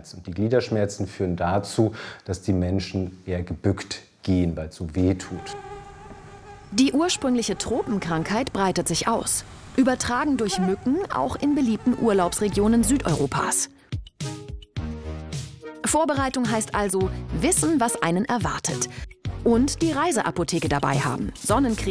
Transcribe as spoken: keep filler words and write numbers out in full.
Gliederschmerzen. Und die Gliederschmerzen führen dazu, dass die Menschen eher gebückt gehen, weil es so weh tut. Die ursprüngliche Tropenkrankheit breitet sich aus. Übertragen durch Mücken auch in beliebten Urlaubsregionen Südeuropas. Vorbereitung heißt also wissen, was einen erwartet. Und die Reiseapotheke dabei haben. Sonnencreme.